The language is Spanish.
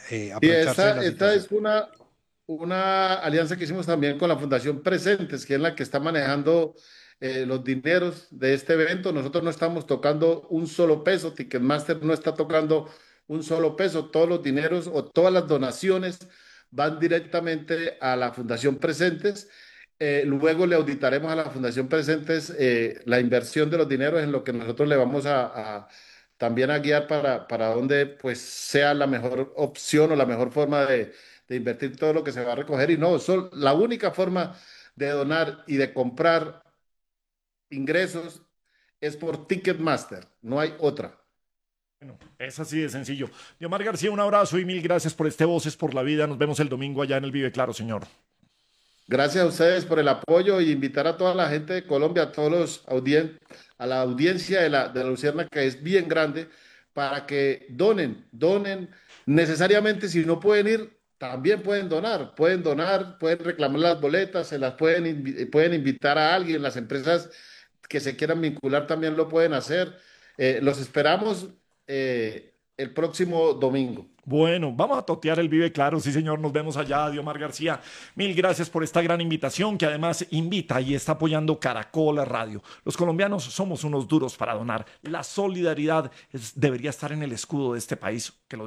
Y aprovecharse de la esta situación. es una alianza que hicimos también con la Fundación Presentes, que es la que está manejando los dineros de este evento. Nosotros no estamos tocando un solo peso, Ticketmaster no está tocando un solo peso. Todos los dineros o todas las donaciones van directamente a la Fundación Presentes. Luego le auditaremos a la Fundación Presentes la inversión de los dineros en lo que nosotros le vamos también a guiar para donde pues sea la mejor opción o la mejor forma de invertir todo lo que se va a recoger. Y no, la única forma de donar y de comprar ingresos es por Ticketmaster, no hay otra. Bueno, es así de sencillo. Diomar García, un abrazo y mil gracias por este Voces por la Vida. Nos vemos el domingo allá en el Vive Claro, señor. Gracias a ustedes por el apoyo y invitar a toda la gente de Colombia, a todos a la audiencia de la Luciérnaga, que es bien grande, para que donen. Necesariamente, si no pueden ir, también pueden donar, pueden reclamar las boletas, se las pueden invitar a alguien, las empresas que se quieran vincular también lo pueden hacer. Los esperamos el próximo domingo. Bueno, vamos a totear el Vive Claro, sí señor, nos vemos allá, Diomar García. Mil gracias por esta gran invitación que además invita y está apoyando Caracol Radio. Los colombianos somos unos duros para donar. La solidaridad debería estar en el escudo de este país, que lo